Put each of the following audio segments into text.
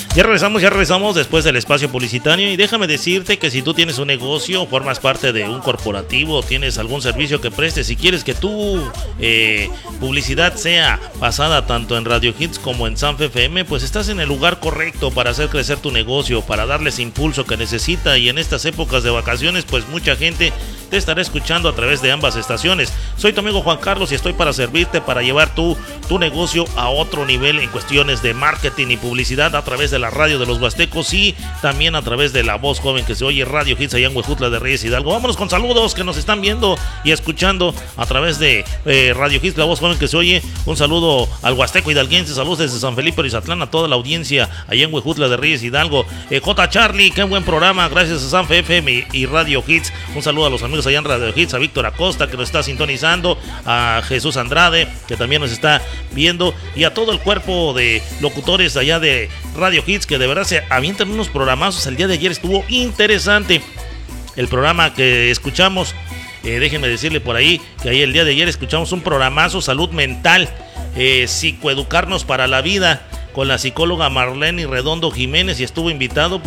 Ya regresamos después del espacio publicitario y déjame decirte que si tú tienes un negocio, formas parte de un corporativo, tienes algún servicio que prestes, si quieres que tu publicidad sea pasada tanto en Radio Hits como en Sanfe FM, pues estás en el lugar correcto para hacer crecer tu negocio, para darles impulso que necesita, y en estas épocas de vacaciones pues mucha gente te estará escuchando a través de ambas estaciones. Soy tu amigo Juan Carlos y estoy para servirte, para llevar tu negocio a otro nivel en cuestiones de marketing y publicidad a través de la radio de los Huastecos y también a través de la voz joven que se oye, Radio Hits allá en Huejutla de Reyes Hidalgo. Vámonos con saludos que nos están viendo y escuchando a través de Radio Hits, la voz joven que se oye. Un saludo al Huasteco hidalguense, saludos desde San Felipe Orizatlán a toda la audiencia allá en Huejutla de Reyes Hidalgo. J. Charlie, qué buen programa, gracias a Sanfe FM y Radio Hits. Un saludo a los amigos allá en Radio Hits, a Víctor Acosta que nos está sintonizando, a Jesús Andrade que también nos está viendo, y a todo el cuerpo de locutores allá de Radio Hits que de verdad se avientan unos programazos. El día de ayer estuvo interesante el programa que escuchamos. Déjenme decirle por ahí que ahí el día de ayer escuchamos un programazo, salud mental, psicoeducarnos para la vida, con la psicóloga Marlene Redondo Jiménez, y estuvo invitado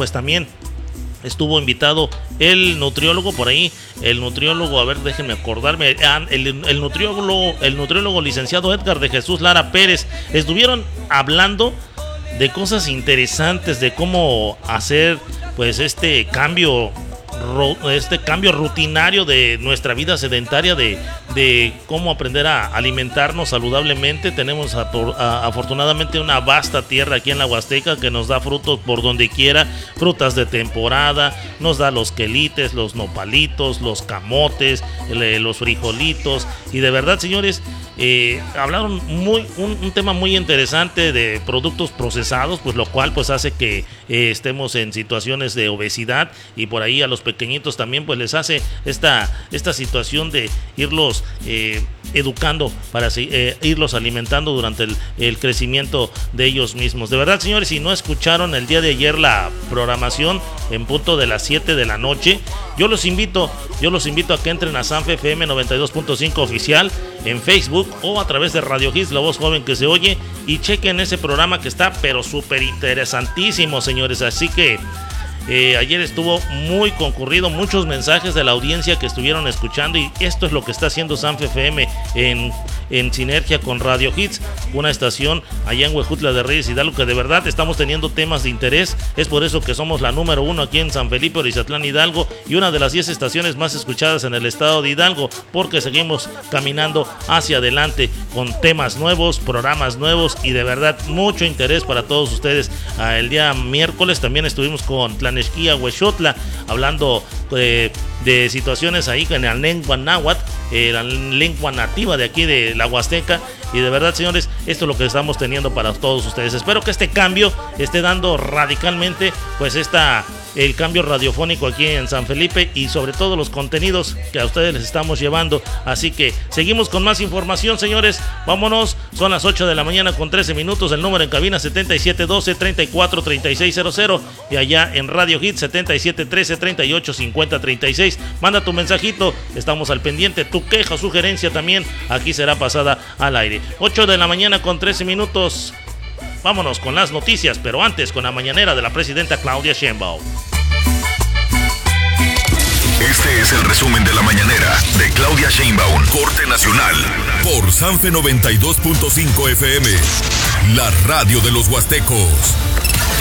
el nutriólogo por ahí, a ver, déjenme acordarme, el nutriólogo licenciado Edgar de Jesús Lara Pérez. Estuvieron hablando de cosas interesantes, de cómo hacer pues este cambio rutinario de nuestra vida sedentaria, de cómo aprender a alimentarnos saludablemente. Tenemos afortunadamente una vasta tierra aquí en la Huasteca que nos da frutos por donde quiera, frutas de temporada, nos da los quelites, los nopalitos, los camotes, los frijolitos, y de verdad, señores, hablaron un tema muy interesante de productos procesados, pues lo cual pues hace que estemos en situaciones de obesidad, y por ahí a los pequeñitos también pues les hace esta situación de irlos educando para irlos alimentando durante el crecimiento de ellos mismos. De verdad, señores, si no escucharon el día de ayer la programación en punto de las 7 de la noche, yo los invito a que entren a Sanfe FM 92.5 oficial en Facebook o a través de Radio Hits, la voz joven que se oye, y chequen ese programa que está pero súper interesantísimo, señores. Así que ayer estuvo muy concurrido, muchos mensajes de la audiencia que estuvieron escuchando, y esto es lo que está haciendo Sanfe FM en sinergia con Radio Hits, una estación allá en Huejutla de Reyes Hidalgo, que de verdad estamos teniendo temas de interés. Es por eso que somos la número 1 aquí en San Felipe Orizatlán Hidalgo, y una de las 10 estaciones más escuchadas en el estado de Hidalgo, porque seguimos caminando hacia adelante con temas nuevos, programas nuevos, y de verdad mucho interés para todos ustedes. El día miércoles también estuvimos con Tlanesquia Huexotla, hablando de situaciones ahí en la lengua náhuatl, la lengua nativa de aquí de la Huasteca, y de verdad, señores, esto es lo que estamos teniendo para todos ustedes. Espero que este cambio esté dando radicalmente pues el cambio radiofónico aquí en San Felipe, y sobre todo los contenidos que a ustedes les estamos llevando. Así que seguimos con más información, señores. Vámonos, son las 8 de la mañana con 13 minutos. El número en cabina 7712-343600, y allá en Radio Hit 7713-385036. Manda tu mensajito, estamos al pendiente. Tu queja o sugerencia también aquí será pasada al aire. 8 de la mañana con 13 minutos. Vámonos con las noticias, pero antes con la mañanera de la presidenta Claudia Sheinbaum. Este es el resumen de la mañanera de Claudia Sheinbaum, Corte Nacional, por Sanfe 92.5 FM, la radio de los Huastecos.